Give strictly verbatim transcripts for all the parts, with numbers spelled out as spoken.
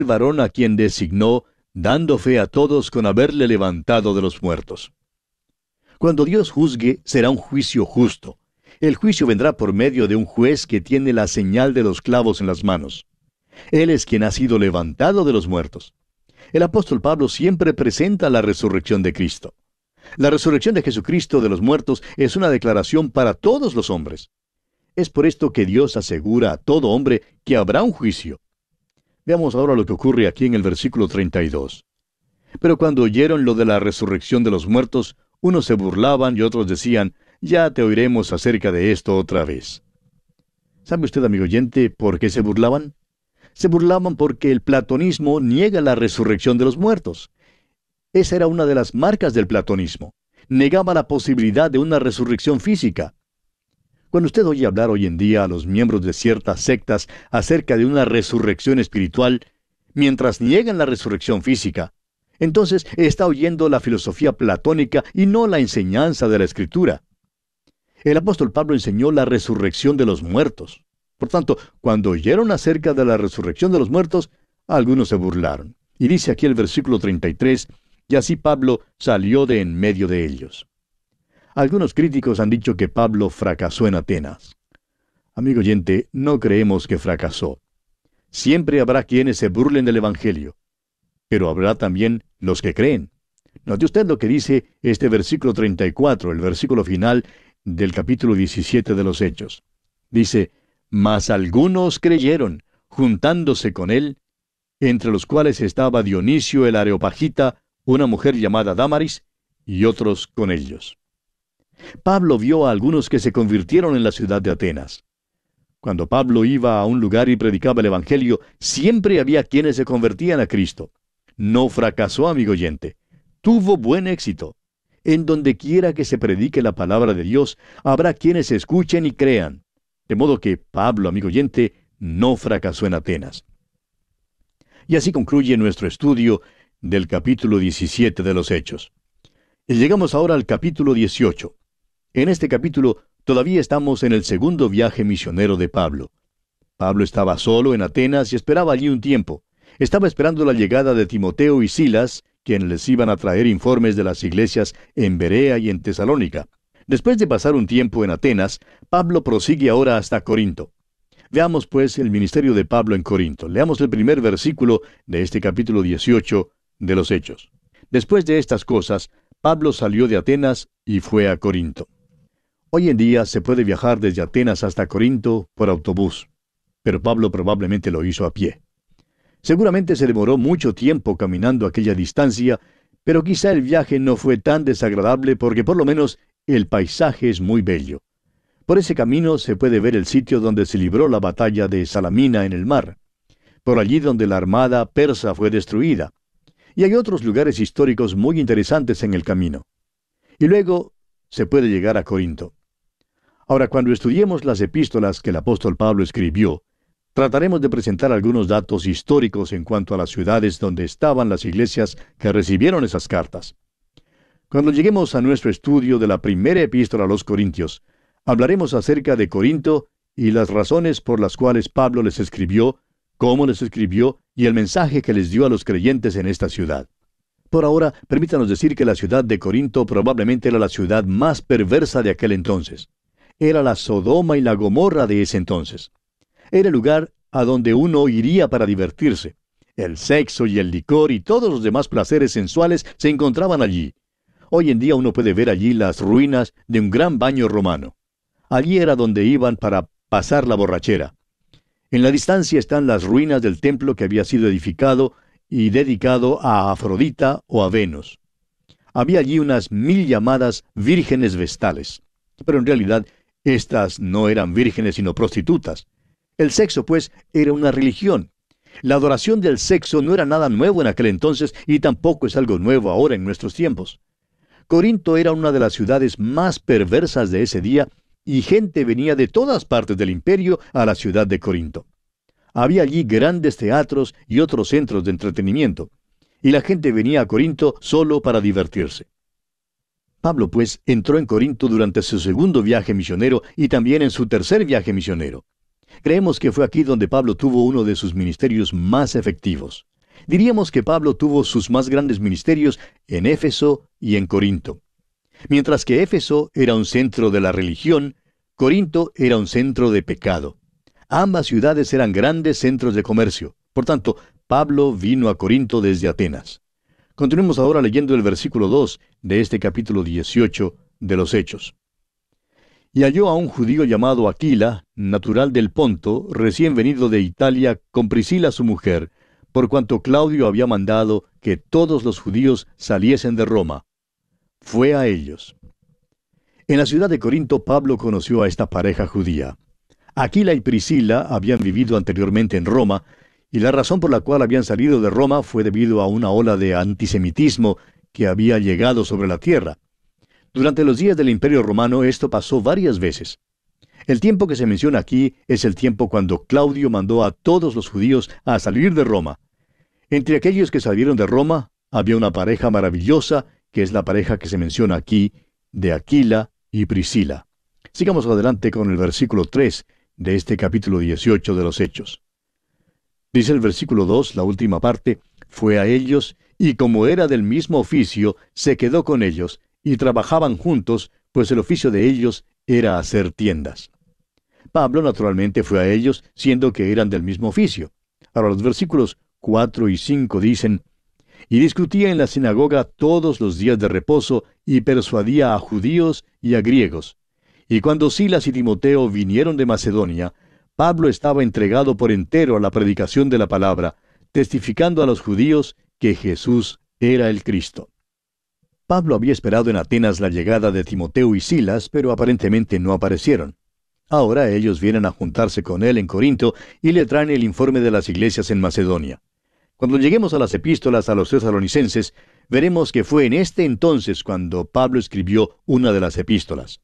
varón a quien designó, dando fe a todos con haberle levantado de los muertos. Cuando Dios juzgue, será un juicio justo. El juicio vendrá por medio de un juez que tiene la señal de los clavos en las manos. Él es quien ha sido levantado de los muertos. El apóstol Pablo siempre presenta la resurrección de Cristo. La resurrección de Jesucristo de los muertos es una declaración para todos los hombres. Es por esto que Dios asegura a todo hombre que habrá un juicio. Veamos ahora lo que ocurre aquí en el versículo treinta y dos. Pero cuando oyeron lo de la resurrección de los muertos, unos se burlaban y otros decían, ya te oiremos acerca de esto otra vez. ¿Sabe usted, amigo oyente, por qué se burlaban? Se burlaban porque el platonismo niega la resurrección de los muertos. Esa era una de las marcas del platonismo. Negaba la posibilidad de una resurrección física. Cuando usted oye hablar hoy en día a los miembros de ciertas sectas acerca de una resurrección espiritual, mientras niegan la resurrección física, entonces está oyendo la filosofía platónica y no la enseñanza de la Escritura. El apóstol Pablo enseñó la resurrección de los muertos. Por tanto, cuando oyeron acerca de la resurrección de los muertos, algunos se burlaron. Y dice aquí el versículo treinta y tres, y así Pablo salió de en medio de ellos. Algunos críticos han dicho que Pablo fracasó en Atenas. Amigo oyente, no creemos que fracasó. Siempre habrá quienes se burlen del Evangelio, pero habrá también los que creen. Note usted lo que dice este versículo treinta y cuatro, el versículo final del capítulo diecisiete de los Hechos. Dice, mas algunos creyeron, juntándose con él, entre los cuales estaba Dionisio el Areopagita, una mujer llamada Dámaris, y otros con ellos. Pablo vio a algunos que se convirtieron en la ciudad de Atenas. Cuando Pablo iba a un lugar y predicaba el Evangelio, siempre había quienes se convertían a Cristo. No fracasó, amigo oyente. Tuvo buen éxito. En donde quiera que se predique la palabra de Dios, habrá quienes escuchen y crean. De modo que Pablo, amigo oyente, no fracasó en Atenas. Y así concluye nuestro estudio del capítulo diecisiete de los Hechos. Y llegamos ahora al capítulo dieciocho. En este capítulo todavía estamos en el segundo viaje misionero de Pablo. Pablo estaba solo en Atenas y esperaba allí un tiempo. Estaba esperando la llegada de Timoteo y Silas, quienes les iban a traer informes de las iglesias en Berea y en Tesalónica. Después de pasar un tiempo en Atenas, Pablo prosigue ahora hasta Corinto. Veamos pues el ministerio de Pablo en Corinto. Leamos el primer versículo de este capítulo dieciocho de los Hechos. Después de estas cosas, Pablo salió de Atenas y fue a Corinto. Hoy en día se puede viajar desde Atenas hasta Corinto por autobús, pero Pablo probablemente lo hizo a pie. Seguramente se demoró mucho tiempo caminando aquella distancia, pero quizá el viaje no fue tan desagradable porque por lo menos el paisaje es muy bello. Por ese camino se puede ver el sitio donde se libró la batalla de Salamina en el mar, por allí donde la armada persa fue destruida. Y hay otros lugares históricos muy interesantes en el camino. Y luego se puede llegar a Corinto. Ahora, cuando estudiemos las epístolas que el apóstol Pablo escribió, trataremos de presentar algunos datos históricos en cuanto a las ciudades donde estaban las iglesias que recibieron esas cartas. Cuando lleguemos a nuestro estudio de la primera epístola a los Corintios, hablaremos acerca de Corinto y las razones por las cuales Pablo les escribió, cómo les escribió y el mensaje que les dio a los creyentes en esta ciudad. Por ahora, permítanos decir que la ciudad de Corinto probablemente era la ciudad más perversa de aquel entonces. Era la Sodoma y la Gomorra de ese entonces. Era el lugar a donde uno iría para divertirse. El sexo y el licor y todos los demás placeres sensuales se encontraban allí. Hoy en día uno puede ver allí las ruinas de un gran baño romano. Allí era donde iban para pasar la borrachera. En la distancia están las ruinas del templo que había sido edificado y dedicado a Afrodita o a Venus. Había allí unas mil llamadas vírgenes vestales. Pero en realidad, estas no eran vírgenes sino prostitutas. El sexo, pues, era una religión. La adoración del sexo no era nada nuevo en aquel entonces y tampoco es algo nuevo ahora en nuestros tiempos. Corinto era una de las ciudades más perversas de ese día y gente venía de todas partes del imperio a la ciudad de Corinto. Había allí grandes teatros y otros centros de entretenimiento, y la gente venía a Corinto solo para divertirse. Pablo, pues, entró en Corinto durante su segundo viaje misionero y también en su tercer viaje misionero. Creemos que fue aquí donde Pablo tuvo uno de sus ministerios más efectivos. Diríamos que Pablo tuvo sus más grandes ministerios en Éfeso y en Corinto. Mientras que Éfeso era un centro de la religión, Corinto era un centro de pecado. Ambas ciudades eran grandes centros de comercio. Por tanto, Pablo vino a Corinto desde Atenas. Continuemos ahora leyendo el versículo dos de este capítulo dieciocho de los Hechos. Y halló a un judío llamado Aquila, natural del Ponto, recién venido de Italia, con Priscila su mujer, por cuanto Claudio había mandado que todos los judíos saliesen de Roma. Fue a ellos. En la ciudad de Corinto, Pablo conoció a esta pareja judía. Aquila y Priscila habían vivido anteriormente en Roma, y la razón por la cual habían salido de Roma fue debido a una ola de antisemitismo que había llegado sobre la tierra. Durante los días del Imperio Romano esto pasó varias veces. El tiempo que se menciona aquí es el tiempo cuando Claudio mandó a todos los judíos a salir de Roma. Entre aquellos que salieron de Roma había una pareja maravillosa, que es la pareja que se menciona aquí, de Aquila y Priscila. Sigamos adelante con el versículo tres de este capítulo dieciocho de los Hechos. Dice el versículo dos, la última parte, fue a ellos, y como era del mismo oficio, se quedó con ellos, y trabajaban juntos, pues el oficio de ellos era hacer tiendas. Pablo naturalmente fue a ellos, siendo que eran del mismo oficio. Ahora los versículos cuatro y cinco dicen, y discutía en la sinagoga todos los días de reposo, y persuadía a judíos y a griegos. Y cuando Silas y Timoteo vinieron de Macedonia, Pablo estaba entregado por entero a la predicación de la palabra, testificando a los judíos que Jesús era el Cristo. Pablo había esperado en Atenas la llegada de Timoteo y Silas, pero aparentemente no aparecieron. Ahora ellos vienen a juntarse con él en Corinto y le traen el informe de las iglesias en Macedonia. Cuando lleguemos a las epístolas a los tesalonicenses, veremos que fue en este entonces cuando Pablo escribió una de las epístolas.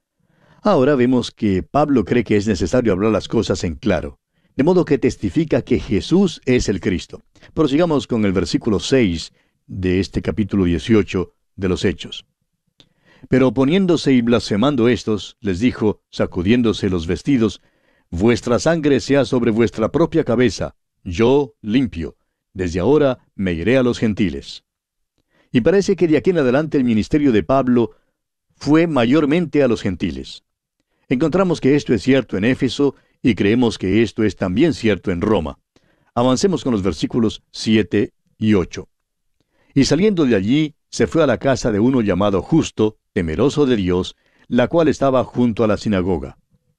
Ahora vemos que Pablo cree que es necesario hablar las cosas en claro, de modo que testifica que Jesús es el Cristo. Prosigamos con el versículo seis de este capítulo dieciocho de los Hechos. Pero oponiéndose y blasfemando estos, les dijo, sacudiéndose los vestidos, vuestra sangre sea sobre vuestra propia cabeza, yo limpio, desde ahora me iré a los gentiles. Y parece que de aquí en adelante el ministerio de Pablo fue mayormente a los gentiles. Encontramos que esto es cierto en Éfeso y creemos que esto es también cierto en Roma. Avancemos con los versículos siete y ocho. Y saliendo de allí, se fue a la casa de uno llamado Justo, temeroso de Dios, la cual estaba junto a la sinagoga.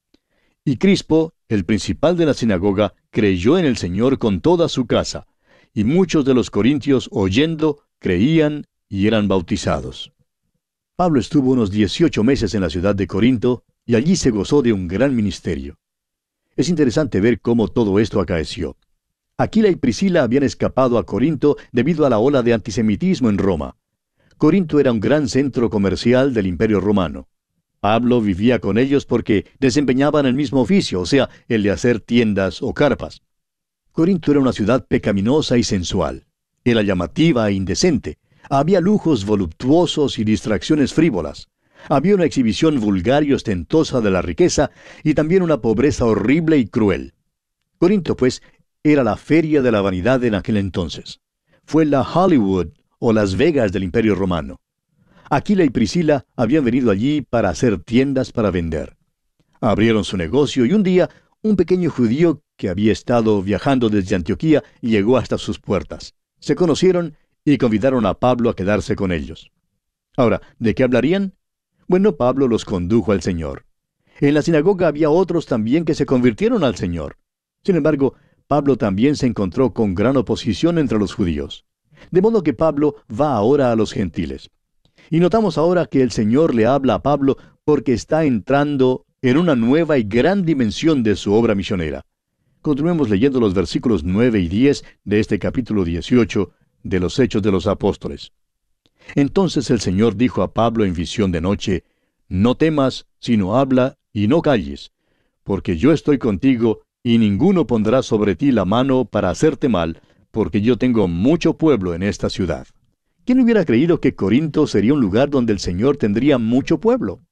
Y Crispo, el principal de la sinagoga, creyó en el Señor con toda su casa, y muchos de los corintios, oyendo, creían y eran bautizados. Pablo estuvo unos dieciocho meses en la ciudad de Corinto, y allí se gozó de un gran ministerio. Es interesante ver cómo todo esto acaeció. Aquila y Priscila habían escapado a Corinto debido a la ola de antisemitismo en Roma. Corinto era un gran centro comercial del Imperio Romano. Pablo vivía con ellos porque desempeñaban el mismo oficio, o sea, el de hacer tiendas o carpas. Corinto era una ciudad pecaminosa y sensual. Era llamativa e indecente. Había lujos voluptuosos y distracciones frívolas. Había una exhibición vulgar y ostentosa de la riqueza y también una pobreza horrible y cruel. Corinto, pues, era la feria de la vanidad en aquel entonces. Fue la Hollywood o Las Vegas del Imperio Romano. Aquila y Priscila habían venido allí para hacer tiendas para vender. Abrieron su negocio y un día un pequeño judío que había estado viajando desde Antioquía llegó hasta sus puertas. Se conocieron y convidaron a Pablo a quedarse con ellos. Ahora, ¿de qué hablarían? Bueno, Pablo los condujo al Señor. En la sinagoga había otros también que se convirtieron al Señor. Sin embargo, Pablo también se encontró con gran oposición entre los judíos. De modo que Pablo va ahora a los gentiles. Y notamos ahora que el Señor le habla a Pablo porque está entrando en una nueva y gran dimensión de su obra misionera. Continuemos leyendo los versículos nueve y diez de este capítulo dieciocho de los Hechos de los Apóstoles. Entonces el Señor dijo a Pablo en visión de noche, no temas, sino habla y no calles, porque yo estoy contigo, y ninguno pondrá sobre ti la mano para hacerte mal, porque yo tengo mucho pueblo en esta ciudad. ¿Quién hubiera creído que Corinto sería un lugar donde el Señor tendría mucho pueblo?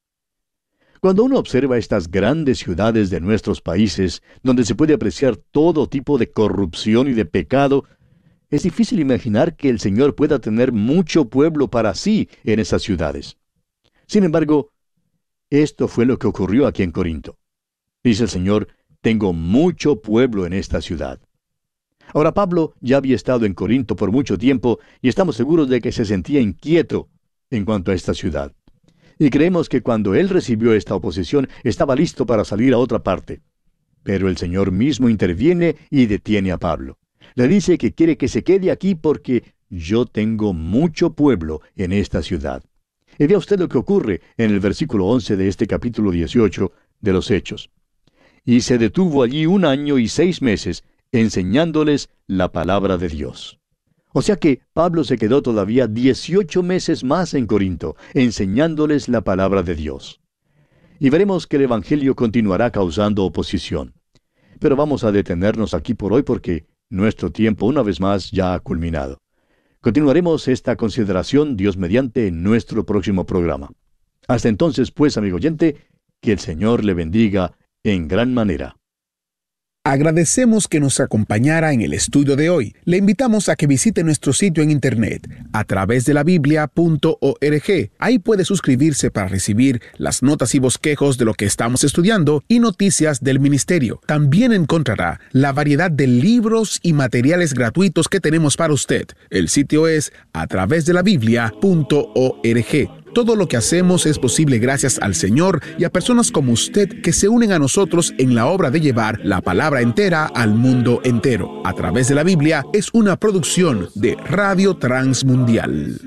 Cuando uno observa estas grandes ciudades de nuestros países, donde se puede apreciar todo tipo de corrupción y de pecado, es difícil imaginar que el Señor pueda tener mucho pueblo para sí en esas ciudades. Sin embargo, esto fue lo que ocurrió aquí en Corinto. Dice el Señor, tengo mucho pueblo en esta ciudad. Ahora, Pablo ya había estado en Corinto por mucho tiempo y estamos seguros de que se sentía inquieto en cuanto a esta ciudad. Y creemos que cuando él recibió esta oposición estaba listo para salir a otra parte. Pero el Señor mismo interviene y detiene a Pablo. Le dice que quiere que se quede aquí porque yo tengo mucho pueblo en esta ciudad. Y vea usted lo que ocurre en el versículo once de este capítulo dieciocho de los Hechos. Y se detuvo allí un año y seis meses, enseñándoles la palabra de Dios. O sea que Pablo se quedó todavía dieciocho meses más en Corinto, enseñándoles la palabra de Dios. Y veremos que el Evangelio continuará causando oposición. Pero vamos a detenernos aquí por hoy porque nuestro tiempo una vez más ya ha culminado. Continuaremos esta consideración, Dios mediante, en nuestro próximo programa. Hasta entonces, pues, amigo oyente, que el Señor le bendiga en gran manera. Agradecemos que nos acompañara en el estudio de hoy. Le invitamos a que visite nuestro sitio en internet a través de la biblia punto org. Ahí puede suscribirse para recibir las notas y bosquejos de lo que estamos estudiando y noticias del ministerio. También encontrará la variedad de libros y materiales gratuitos que tenemos para usted. El sitio es a través de la biblia punto org. Todo lo que hacemos es posible gracias al Señor y a personas como usted que se unen a nosotros en la obra de llevar la palabra entera al mundo entero. A través de la Biblia es una producción de Radio Transmundial.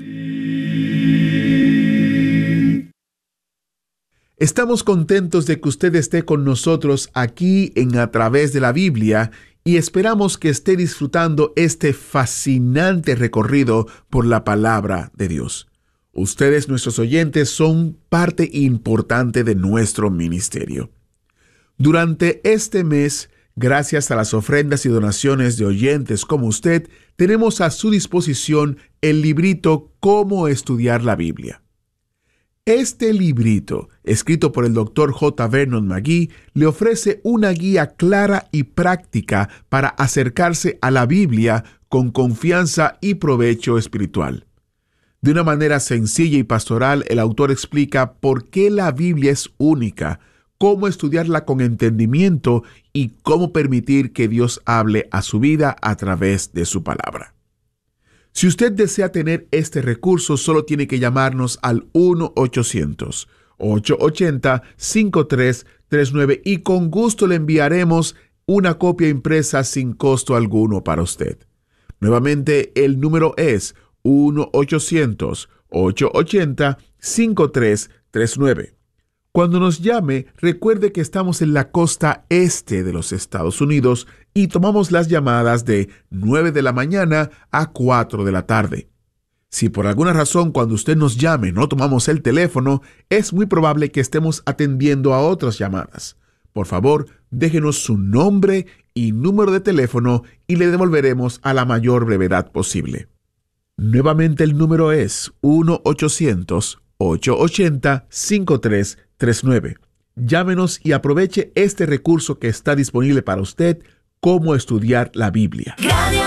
Estamos contentos de que usted esté con nosotros aquí en A Través de la Biblia y esperamos que esté disfrutando este fascinante recorrido por la palabra de Dios. Ustedes, nuestros oyentes, son parte importante de nuestro ministerio. Durante este mes, gracias a las ofrendas y donaciones de oyentes como usted, tenemos a su disposición el librito Cómo estudiar la Biblia. Este librito, escrito por el doctor J. Vernon McGee, le ofrece una guía clara y práctica para acercarse a la Biblia con confianza y provecho espiritual. De una manera sencilla y pastoral, el autor explica por qué la Biblia es única, cómo estudiarla con entendimiento y cómo permitir que Dios hable a su vida a través de su palabra. Si usted desea tener este recurso, solo tiene que llamarnos al uno ochocientos, ocho ocho cero, cinco tres tres nueve y con gusto le enviaremos una copia impresa sin costo alguno para usted. Nuevamente, el número es uno ochocientos, ocho ocho cero, cinco tres tres nueve. Cuando nos llame, recuerde que estamos en la costa este de los Estados Unidos y tomamos las llamadas de nueve de la mañana a cuatro de la tarde. Si por alguna razón cuando usted nos llame no tomamos el teléfono, es muy probable que estemos atendiendo a otras llamadas. Por favor, déjenos su nombre y número de teléfono y le devolveremos a la mayor brevedad posible. Nuevamente el número es uno ochocientos, ocho ocho cero, cinco tres tres nueve. Llámenos y aproveche este recurso que está disponible para usted, Cómo estudiar la Biblia.